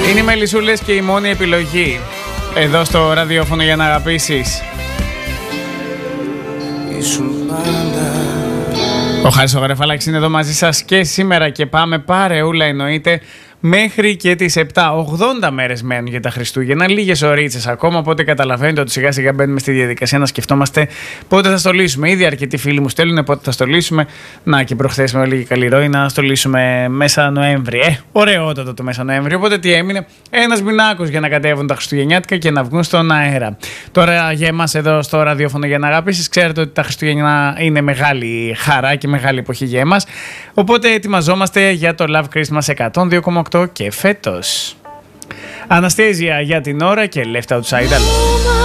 Είναι οι μελισσούλες και η μόνη επιλογή εδώ στο ραδιόφωνο για να αγαπήσεις. Ο Χάρης ο Γαρεφάλαξης είναι εδώ μαζί σας και σήμερα και πάμε παρεούλα εννοείται μέχρι και τις 7. 80 μέρες μένουν για τα Χριστούγεννα, λίγες ωρίτσες ακόμα, οπότε καταλαβαίνετε ότι σιγά σιγά μπαίνουμε στη διαδικασία να σκεφτόμαστε πότε θα στολίσουμε. Ήδη αρκετοί φίλοι μου στέλνουν πότε θα στολίσουμε. Να και προχθές με λίγη καλή ροή να στολίσουμε μέσα Νοέμβρη. Ωραιότατο το μέσα Νοέμβρη. Οπότε τι έμεινε? Ένας μηνάκος για να κατέβουν τα Χριστουγεννιάτικα και να βγουν στον αέρα. Τώρα για εμάς εδώ στο ραδιόφωνο για να αγαπήσεις, ξέρετε ότι τα Χριστούγεννα είναι μεγάλη χαρά και μεγάλη εποχή για εμάς. Οπότε ετοιμαζόμαστε για το Love Christmas 102,8 και φέτος Αναστέζια για την ώρα και Left Outside Alone.